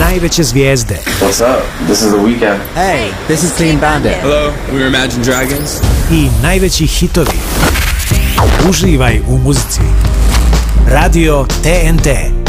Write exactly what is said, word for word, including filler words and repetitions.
najveće zvijezde. What's up? This is The Weeknd. Hey, this is Clean Bandit. Hello, we're Imagine Dragons. I najveći hitovi. Uživaj u muzici. Radio T N T.